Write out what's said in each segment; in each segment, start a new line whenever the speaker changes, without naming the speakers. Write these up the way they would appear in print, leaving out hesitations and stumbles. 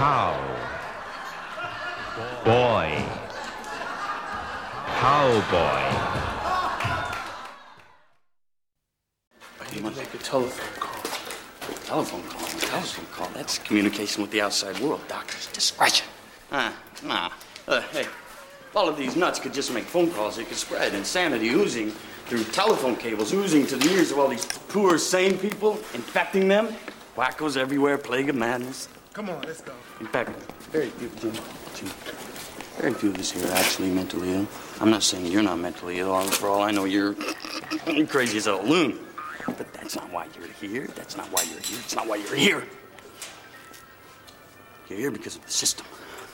Boy. Cowboy.
I need to make a telephone call. Telephone call? A telephone call? That's communication with the outside world. Doctor's discretion. Hey, if all of these nuts could just make phone calls, it could spread. Insanity oozing through telephone cables, oozing to the ears of all these poor, sane people, infecting them. Wackos everywhere, plague of madness.
Come on, let's go.
In fact, very few, Jim, very few of us here are actually mentally ill. I'm not saying you're not mentally ill. For all I know, you're crazy as a loon. But that's not why you're here. That's not why you're here. It's not why you're here. You're here because of the system.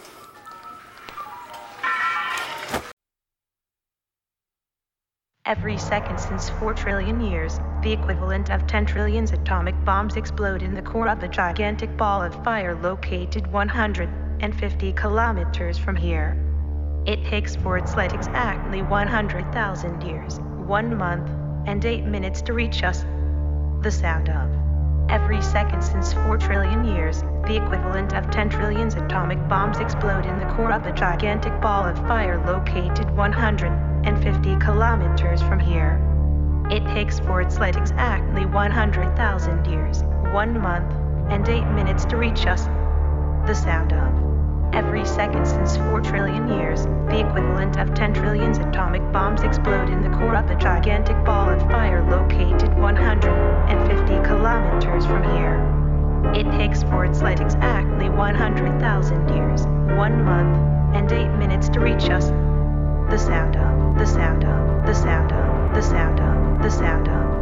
Every second since 4 trillion years, the equivalent of 10 trillion atomic bombs explode in the core of a gigantic ball of fire located 150 kilometers from here. It takes for its light exactly 100,000 years, 1 month, and 8 minutes to reach us. The sound of. Every second since 4 trillion years, the equivalent of 10 trillion atomic bombs explode in the core of a gigantic ball of fire located 150 kilometers from here. It takes for its light exactly 100,000 years, 1 month, and 8 minutes to reach us. The sound of. Every second since 4 trillion years, the equivalent of 10 trillion atomic bombs explode in the core of a gigantic ball of fire located 150 kilometers from here. It takes for its light exactly 100,000 years, 1 month, and 8 minutes to reach us. The sound of, the sound of, the sound of, the sound of, the sound of.